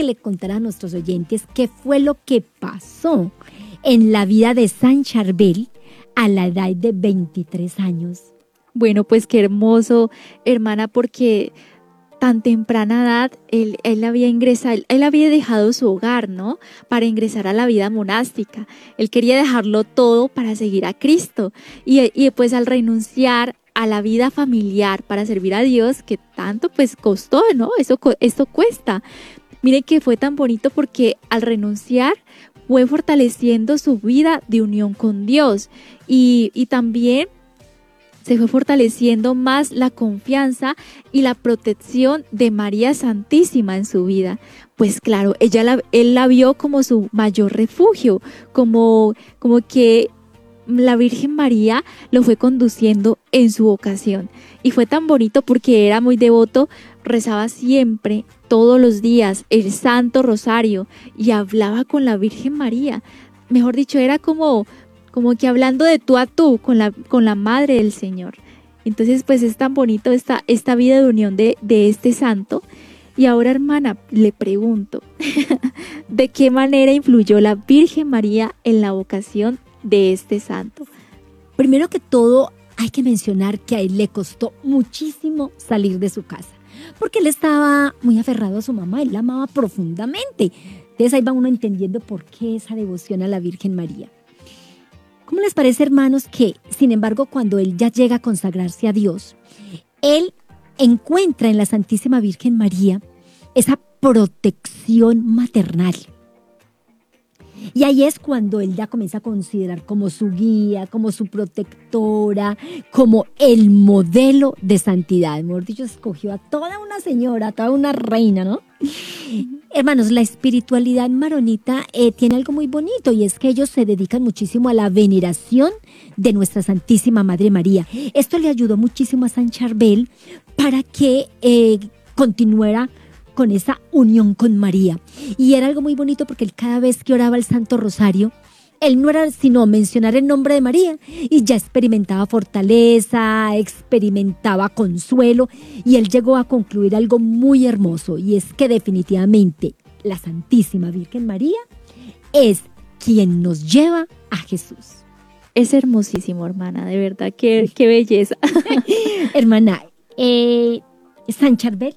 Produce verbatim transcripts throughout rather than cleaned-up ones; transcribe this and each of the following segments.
le contara a nuestros oyentes qué fue lo que pasó en la vida de San Charbel a la edad de veintitrés años. Bueno, pues qué hermoso, hermana, porque tan temprana edad él, él había ingresado, él había dejado su hogar, ¿no? Para ingresar a la vida monástica. Él quería dejarlo todo para seguir a Cristo. Y, y pues al renunciar a la vida familiar para servir a Dios, que tanto pues costó, ¿no? Eso, esto cuesta. Miren que fue tan bonito porque al renunciar fue fortaleciendo su vida de unión con Dios. Y, y también se fue fortaleciendo más la confianza y la protección de María Santísima en su vida. Pues claro, ella la, él la vio como su mayor refugio, como, como que la Virgen María lo fue conduciendo en su vocación. Y fue tan bonito porque era muy devoto, rezaba siempre, todos los días, el Santo Rosario y hablaba con la Virgen María. Mejor dicho, era como... como que hablando de tú a tú con la, con la Madre del Señor. Entonces, pues es tan bonito esta, esta vida de unión de, de este santo. Y ahora, hermana, le pregunto, ¿de qué manera influyó la Virgen María en la vocación de este santo? Primero que todo, hay que mencionar que a él le costó muchísimo salir de su casa, porque él estaba muy aferrado a su mamá, él la amaba profundamente. Entonces ahí va uno entendiendo por qué esa devoción a la Virgen María. ¿Cómo les parece, hermanos, que, sin embargo, cuando él ya llega a consagrarse a Dios, él encuentra en la Santísima Virgen María esa protección maternal? Y ahí es cuando él ya comienza a considerar como su guía, como su protectora, como el modelo de santidad. Mejor dicho, escogió a toda una señora, a toda una reina, ¿no? Hermanos, la espiritualidad maronita eh, tiene algo muy bonito, y es que ellos se dedican muchísimo a la veneración de nuestra Santísima Madre María. Esto le ayudó muchísimo a San Charbel para que eh, continuara con esa unión con María. Y era algo muy bonito porque él, cada vez que oraba el Santo Rosario, él no era sino mencionar el nombre de María y ya experimentaba fortaleza, experimentaba consuelo, y él llegó a concluir algo muy hermoso, y es que definitivamente la Santísima Virgen María es quien nos lleva a Jesús. Es hermosísimo, hermana, de verdad, qué, qué belleza. Hermana, eh, San Charbel,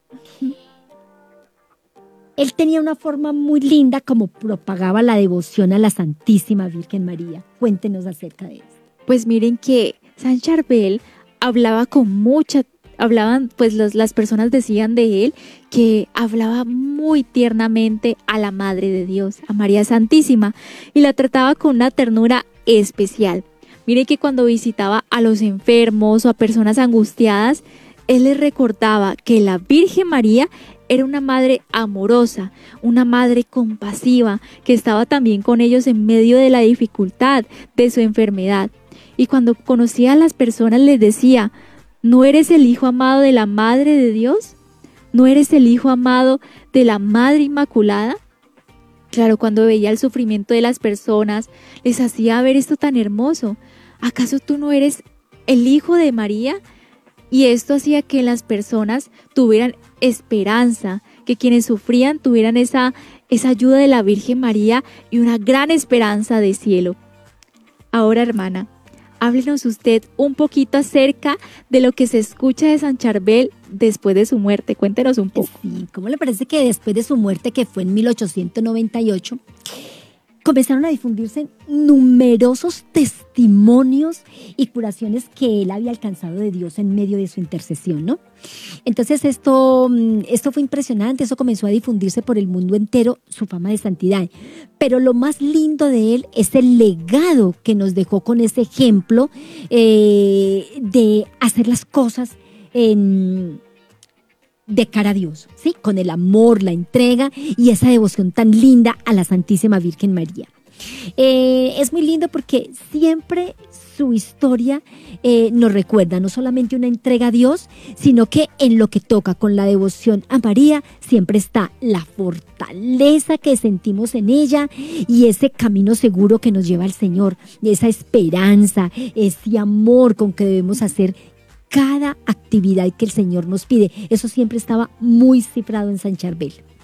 él tenía una forma muy linda como propagaba la devoción a la Santísima Virgen María. Cuéntenos acerca de eso. Pues miren que San Charbel hablaba con mucha, hablaban, pues los, las personas decían de él que hablaba muy tiernamente a la Madre de Dios, a María Santísima, y la trataba con una ternura especial. Miren que cuando visitaba a los enfermos o a personas angustiadas, él les recordaba que la Virgen María era una madre amorosa, una madre compasiva, que estaba también con ellos en medio de la dificultad de su enfermedad. Y cuando conocía a las personas les decía: ¿no eres el hijo amado de la Madre de Dios? ¿No eres el hijo amado de la Madre Inmaculada? Claro, cuando veía el sufrimiento de las personas, les hacía ver esto tan hermoso. ¿Acaso tú no eres el hijo de María? Y esto hacía que las personas tuvieran esperanza, que quienes sufrían tuvieran esa, esa ayuda de la Virgen María y una gran esperanza de cielo. Ahora, hermana, háblenos usted un poquito acerca de lo que se escucha de San Charbel después de su muerte. Cuéntenos un poco. Sí, ¿cómo le parece que después de su muerte, que fue en mil ochocientos noventa y ocho, comenzaron a difundirse numerosos testimonios y curaciones que él había alcanzado de Dios en medio de su intercesión, ¿no? Entonces esto, esto fue impresionante, eso comenzó a difundirse por el mundo entero, su fama de santidad. Pero lo más lindo de él es el legado que nos dejó con ese ejemplo eh, de hacer las cosas en... de cara a Dios, ¿sí? Con el amor, la entrega y esa devoción tan linda a la Santísima Virgen María. Eh, es muy lindo porque siempre su historia eh, nos recuerda no solamente una entrega a Dios, sino que en lo que toca con la devoción a María siempre está la fortaleza que sentimos en ella y ese camino seguro que nos lleva al Señor, esa esperanza, ese amor con que debemos hacer cada actividad que el Señor nos pide. Eso siempre estaba muy cifrado en San Charbel.